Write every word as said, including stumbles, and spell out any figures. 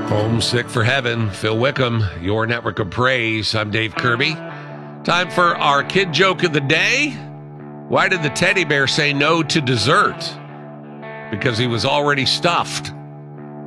Homesick for Heaven, Phil Wickham, your network of praise. I'm Dave Kirby. Time for our kid joke of the day. Why did the teddy bear say no to dessert? Because he was already stuffed.